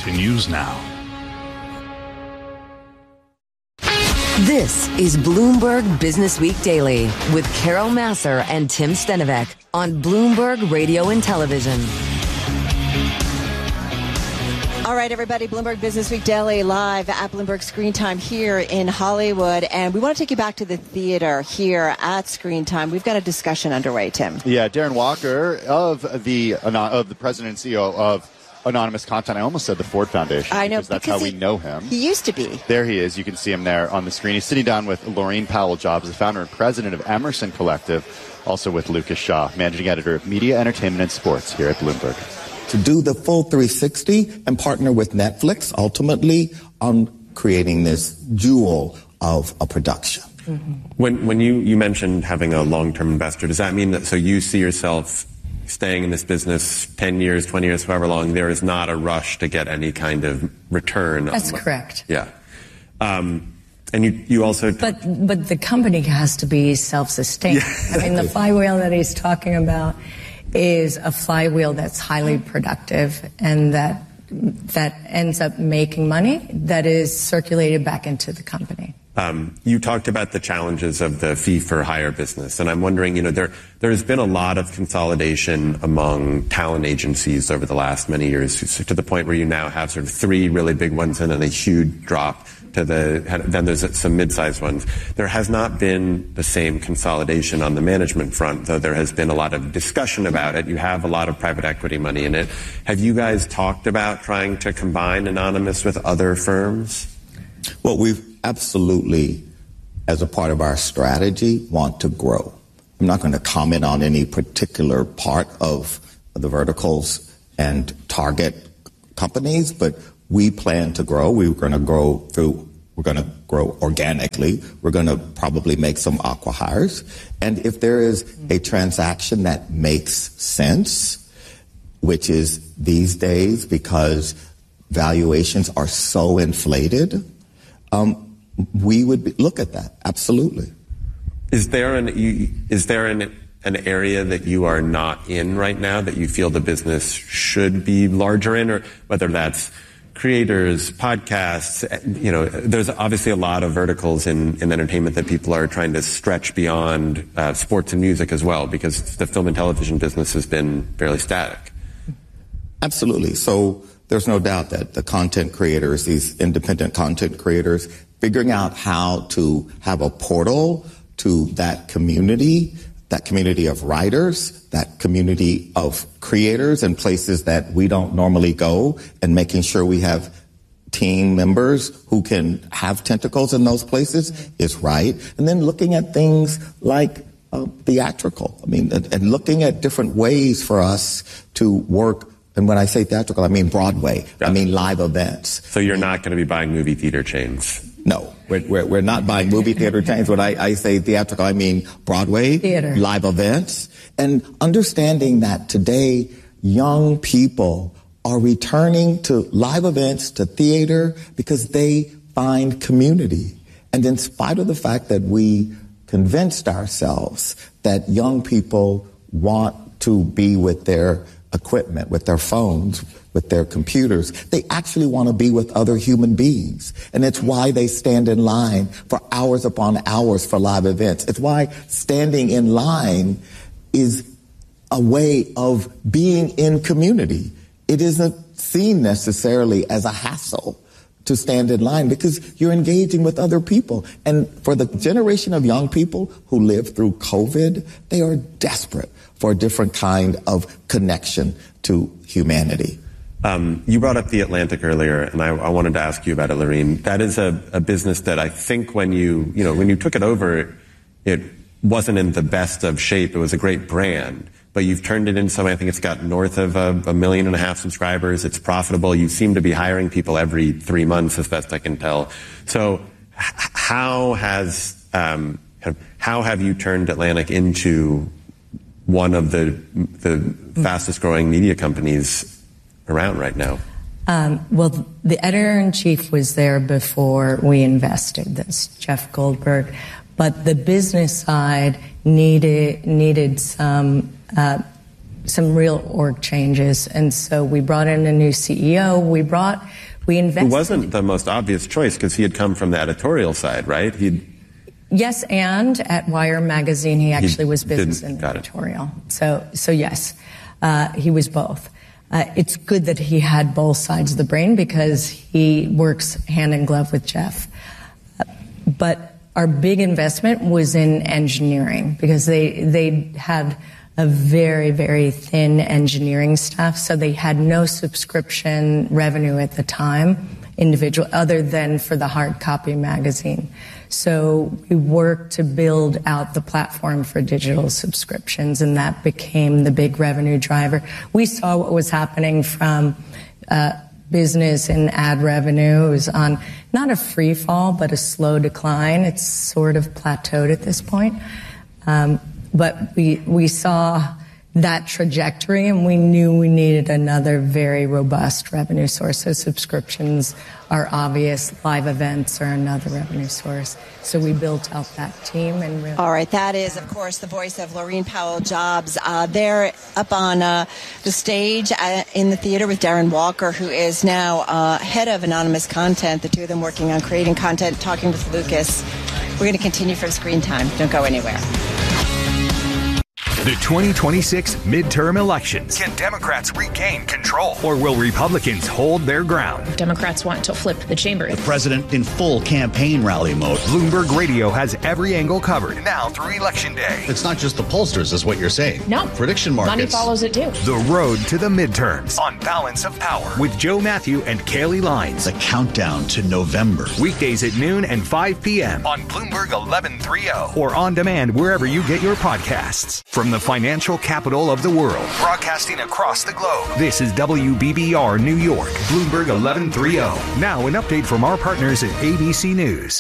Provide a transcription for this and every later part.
continues now. This is Bloomberg Business Week Daily with Carol Massar and Tim Stenovec on Bloomberg Radio and Television. All right, everybody, Bloomberg Business Week Daily live at Bloomberg Screen Time here in Hollywood. And we want to take you back to the theater here at Screen Time. We've got a discussion underway, Tim. Yeah, Darren Walker of the president and CEO of Anonymous Content. I almost said the Ford Foundation. I know, because that's how we know him. He used to be. There he is. You can see him there on the screen. He's sitting down with Laureen Powell-Jobs, the founder and president of Emerson Collective, also with Lucas Shaw, managing editor of Media, Entertainment, and Sports here at Bloomberg. To do the full 360 and partner with Netflix, ultimately, on creating this jewel of a production. Mm-hmm. When you mentioned having a long-term investor, does that mean that so you see yourself staying in this business 10 years, 20 years, however long, there is not a rush to get any kind of return? That's correct. Yeah. And you also... But the company has to be self-sustaining. Yeah. I mean, the flywheel that he's talking about is a flywheel that's highly productive and that ends up making money that is circulated back into the company. You talked about the challenges of the fee-for-hire business, and I'm wondering, there's been a lot of consolidation among talent agencies over the last many years, to the point where you now have sort of three really big ones and then a huge drop then there's some mid-sized ones. There has not been the same consolidation on the management front, though there has been a lot of discussion about it. You have a lot of private equity money in it. Have you guys talked about trying to combine Anonymous with other firms? Well, we've absolutely, as a part of our strategy, want to grow. I'm not going to comment on any particular part of the verticals and target companies, but we plan to grow. We're going to grow organically. We're going to probably make some acqui-hires. And if there is a transaction that makes sense, which is these days because valuations are so inflated, we would look at that. Absolutely. Is there an area that you are not in right now that you feel the business should be larger in, or whether that's creators, podcasts? There's obviously a lot of verticals in entertainment that people are trying to stretch beyond sports and music as well, because the film and television business has been fairly static. Absolutely. So there's no doubt that the content creators, these independent content creators, figuring out how to have a portal to that community of writers, that community of creators and places that we don't normally go, and making sure we have team members who can have tentacles in those places is right. And then looking at things like theatrical. And looking at different ways for us to work. And when I say theatrical, I mean Broadway. Yeah. I mean live events. So you're not going to be buying movie theater chains? No, we're not buying movie theater chains. When I say theatrical, I mean Broadway, theater, live events, and understanding that today young people are returning to live events, to theater, because they find community. And in spite of the fact that we convinced ourselves that young people want to be with their equipment, with their phones, with their computers, they actually want to be with other human beings. And it's why they stand in line for hours upon hours for live events. It's why standing in line is a way of being in community. It isn't seen necessarily as a hassle to stand in line because you're engaging with other people. And for the generation of young people who lived through COVID, they are desperate for a different kind of connection to humanity. You brought up The Atlantic earlier, and I wanted to ask you about it, Laureen. That is a business that I think when you took it over, it wasn't in the best of shape. It was a great brand, but you've turned it into something. I think it's got north of 1.5 million subscribers. It's profitable. You seem to be hiring people every 3 months, as best I can tell. So how have you turned Atlantic into one of the fastest growing media companies around right now? Well, the editor-in-chief was there before we invested. That's Jeff Goldberg. But the business side needed some some real org changes. And so we brought in a new CEO. We invested. Who wasn't the most obvious choice because he had come from the editorial side, right? Yes, and at Wire magazine, he actually was business and editorial. So yes, he was both. It's good that he had both sides of the brain because he works hand in glove with Jeff. But our big investment was in engineering because they had a very, very thin engineering staff, so they had no subscription revenue at the time, individual, other than for the hard copy magazine. So we worked to build out the platform for digital subscriptions, and that became the big revenue driver. We saw what was happening from business and ad revenue. It was on not a free fall, but a slow decline. It's sort of plateaued at this point. But we saw that trajectory, and we knew we needed another very robust revenue source. So subscriptions are obvious. Live events are another revenue source. So we built out that team. All right. That is, of course, the voice of Laureen Powell-Jobs. They're up on the stage in the theater with Darren Walker, who is now head of Anonymous Content. The two of them working on creating content, talking with Lucas. We're going to continue from Screen Time. Don't go anywhere. The 2026 midterm elections. Can Democrats regain control, or will Republicans hold their ground? Democrats want to flip the chamber. The president in full campaign rally mode. Bloomberg Radio has every angle covered now through Election Day. It's not just the pollsters, is what you're saying. No. Prediction markets. Money follows it too. The road to the midterms on Balance of Power with Joe Matthew and Kaylee Lines. The countdown to November. Weekdays at noon and 5 p.m. on Bloomberg 1130 or on demand wherever you get your podcasts. From the financial capital of the world, broadcasting across the globe. This is WBBR New York, Bloomberg 1130. Now an update from our partners at ABC News.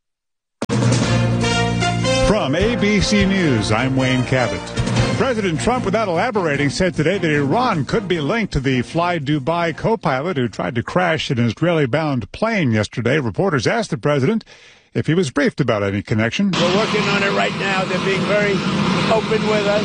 From ABC News, I'm Wayne Cabot. President Trump, without elaborating, said today that Iran could be linked to the Fly Dubai co-pilot who tried to crash an Israeli-bound plane yesterday. Reporters asked the president if he was briefed about any connection. We're working on it right now. They're being very open with us.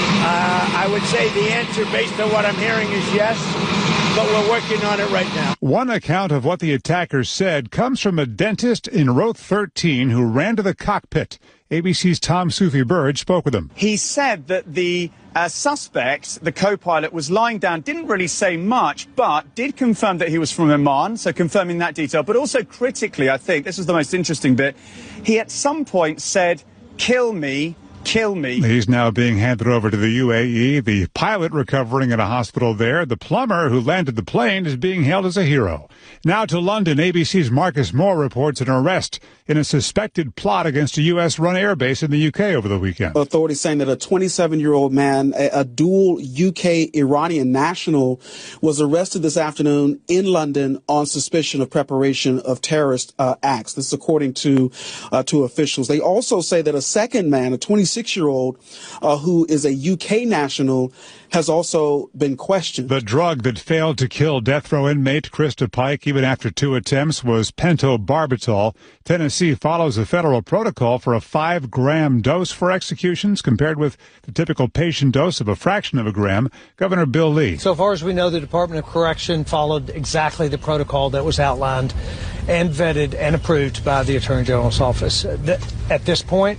I would say the answer, based on what I'm hearing, is yes, but we're working on it right now. One account of what the attackers said comes from a dentist in row 13 who ran to the cockpit. ABC's Tom Soufi-Bird spoke with him. He said that the suspect, the co-pilot, was lying down, didn't really say much, but did confirm that he was from Oman, so confirming that detail. But also critically, I think, this is the most interesting bit, he at some point said, "Kill me, kill me." He's now being handed over to the UAE. The pilot recovering at a hospital there. The plumber who landed the plane is being hailed as a hero. Now to London, ABC's Marcus Moore reports an arrest in a suspected plot against a U.S.-run airbase in the U.K. over the weekend. Authorities saying that a 27-year-old man, a dual UK-Iranian national, was arrested this afternoon in London on suspicion of preparation of terrorist acts. This is according to officials. They also say that a second man, a 26-year-old, who is a UK national, has also been questioned. The drug that failed to kill death row inmate Krista Pike, even after 2 attempts, was pentobarbital. Tennessee follows a federal protocol for a 5-gram dose for executions, compared with the typical patient dose of a fraction of a gram. Governor Bill Lee. So far as we know, the Department of Correction followed exactly the protocol that was outlined and vetted and approved by the Attorney General's office. At this point,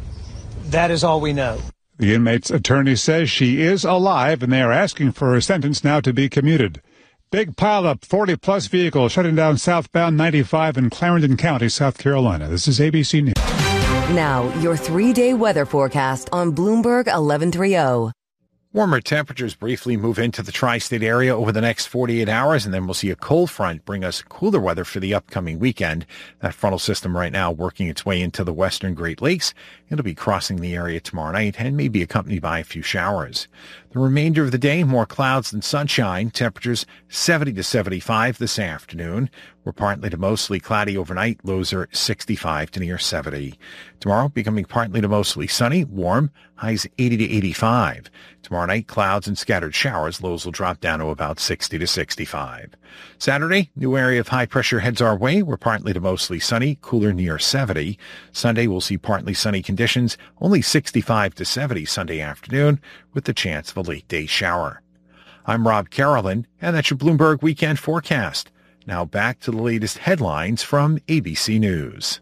that is all we know. The inmate's attorney says she is alive, and they are asking for her sentence now to be commuted. Big pileup, 40-plus vehicles shutting down southbound 95 in Clarendon County, South Carolina. This is ABC News. Now, your 3-day weather forecast on Bloomberg 1130. Warmer temperatures briefly move into the tri-state area over the next 48 hours, and then we'll see a cold front bring us cooler weather for the upcoming weekend. That frontal system right now working its way into the western Great Lakes. It'll be crossing the area tomorrow night and may be accompanied by a few showers. The remainder of the day, more clouds than sunshine. Temperatures 70 to 75 this afternoon. We're partly to mostly cloudy overnight. Lows are 65 to near 70. Tomorrow, becoming partly to mostly sunny, warm, highs 80 to 85. Tomorrow night, clouds and scattered showers. Lows will drop down to about 60 to 65. Saturday, new area of high pressure heads our way. We're partly to mostly sunny, cooler near 70. Sunday, we'll see partly sunny conditions, only 65 to 70 Sunday afternoon, with the chance of a late day shower. I'm Rob Carolyn, and that's your Bloomberg Weekend Forecast. Now back to the latest headlines from ABC News.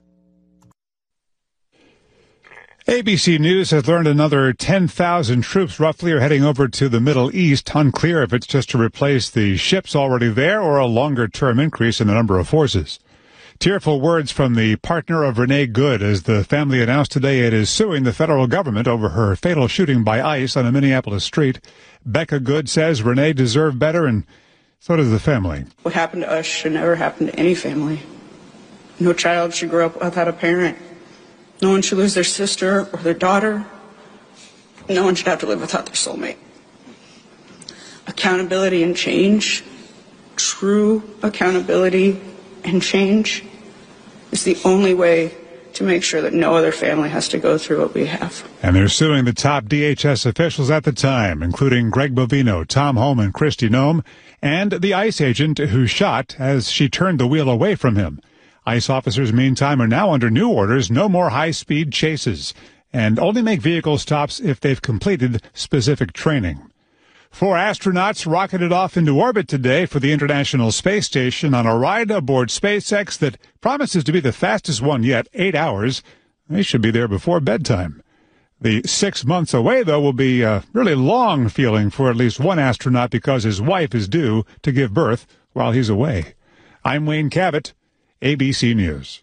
ABC News has learned another 10,000 troops roughly are heading over to the Middle East. Unclear if it's just to replace the ships already there or a longer-term increase in the number of forces. Tearful words from the partner of Renee Good as the family announced today it is suing the federal government over her fatal shooting by ICE on a Minneapolis street. Becca Good says Renee deserved better, and so does the family. What happened to us should never happen to any family. No child should grow up without a parent. No one should lose their sister or their daughter. No one should have to live without their soulmate. Accountability and change, true accountability and change, is the only way to make sure that no other family has to go through what we have. And they're suing the top DHS officials at the time, including Greg Bovino, Tom Holman, Kristi Noem, and the ICE agent who shot as she turned the wheel away from him. ICE officers, meantime, are now under new orders: no more high-speed chases, and only make vehicle stops if they've completed specific training. 4 astronauts rocketed off into orbit today for the International Space Station on a ride aboard SpaceX that promises to be the fastest one yet, 8 hours. They should be there before bedtime. The 6 months away, though, will be a really long feeling for at least one astronaut because his wife is due to give birth while he's away. I'm Wayne Cabot, ABC News.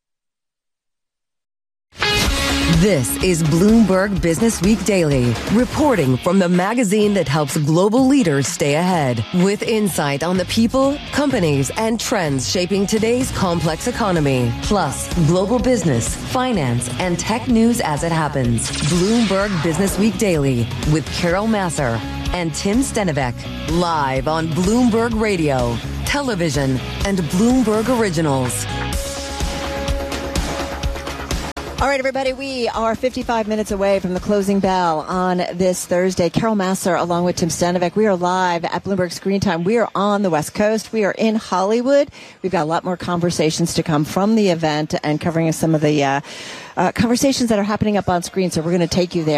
This is Bloomberg Business Week Daily, reporting from the magazine that helps global leaders stay ahead, with insight on the people, companies, and trends shaping today's complex economy, plus global business, finance, and tech news as it happens. Bloomberg Business Week Daily with Carol Massar and Tim Stenivek, live on Bloomberg Radio, television, and Bloomberg Originals. All right, everybody, we are 55 minutes away from the closing bell on this Thursday. Carol Massar along with Tim Stenivek. We are live at Bloomberg Screen Time. We are on the West Coast. We are in Hollywood. We've got a lot more conversations to come from the event and covering some of the conversations that are happening up on screen. So we're going to take you there.